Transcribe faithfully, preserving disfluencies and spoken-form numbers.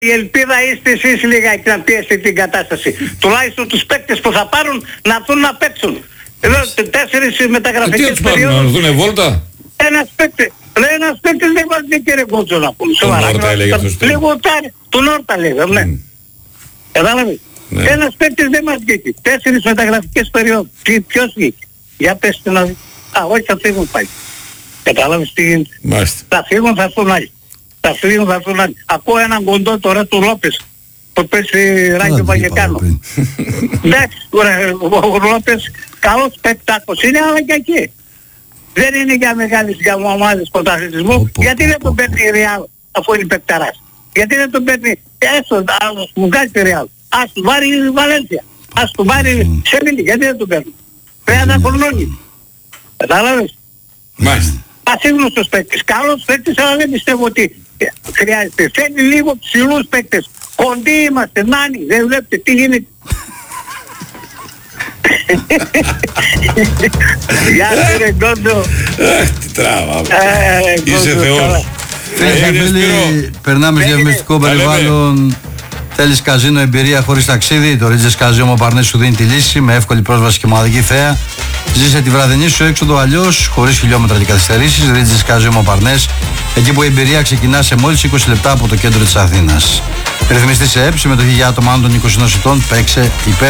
Η ελπίδα είστε εσείς λιγάκι να πιέσετε την κατάσταση. Τουλάχιστον τους παίκτες που θα πάρουν να έρθουν να παίξουν. Εδώ τέσσερις μεταγραφικές περίοδους. Να έρθουνε βόλτα. Ένας παίκτης, ένας παίκτης δεν βάζει και ρε κότσο να πούμε. Τον Νόρτα έλεγε αυτός. Λίγο τάρι, τον Νόρτα λέγε, ναι. Κατάλαβες. Ένας παίκτης δεν μας βγήκε. Τέσσερις μεταγραφικές περίοδους. Ποιος βγήκε. Για πες του να δει. Α, όχι θα φύγουν πάλι. Κατάλαβες τι γίνεται. Θα φύγουν θα έρθουν άλλοι. Θα φύγουν θα έρθουν άλλοι. Ακούω έναν κοντό τώρα του Λόπες. Που πέσει Ράγιο Βαγεκάνο. Εντάξει, ο Λόπες καλός παικτάκος είναι, αλλά και εκεί. Δεν είναι για μεγάλες για ομάδες πρωταθλητισμού. Γιατί δεν τον παίρνει η Ρεάλ αφού είναι παικταράς. Γιατί δεν τον παίρνει έστω άλλος μου κάνει τη Ρεάλ. Ας του πάρει η Βαλένθια. Ας του πάρει Σεβίλη. Γιατί δεν τον παίρνει. Πέρα χρονώνει. Κατάλαβες. Μάλιστα. Ασύγνωστος παίκτης. Καλός παίκτης, αλλά δεν πιστεύω ότι χρειάζεται. Θέλει λίγο ψηλούς παίκτες. Κοντοί είμαστε, νάνοι. Δεν βλέπετε τι γίνεται. Γεια σου ρε Γκόντο. Τι τράβα. Είσαι Θεός. Φίλες και φίλοι, περνάμε σε μυστικό περιβάλλον. Θέλεις καζίνο εμπειρία χωρίς ταξίδι? Το Ρίτζες Καζίνο Μοπαρνές σου δίνει τη λύση με εύκολη πρόσβαση και μοναδική θέα. Ζήσε τη βραδινή σου έξοδο αλλιώς, χωρίς χιλιόμετρα και καθυστερήσεις. Ρίτζες Καζίνο Μοπαρνές, εκεί που η εμπειρία ξεκινά σε μόλις είκοσι λεπτά από το κέντρο της Αθήνας. Ρυθμιστή σε ΕΠ, συμμετοχή για άτομα άνω των είκοσι ενός ετών, παίξε υπέρ.